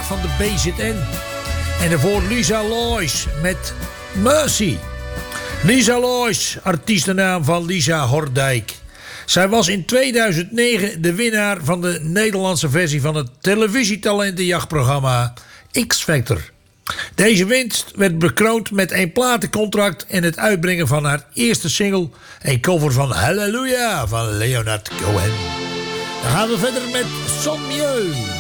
van de BZN. En daarvoor Lisa Lois met Mercy. Lisa Lois, artiestennaam van Lisa Hordijk. Zij was in 2009 de winnaar van de Nederlandse versie van het televisietalentenjachtprogramma X-Factor. Deze winst werd bekroond met een platencontract en het uitbrengen van haar eerste single, een cover van Hallelujah van Leonard Cohen. Dan gaan we verder met Son Mieux.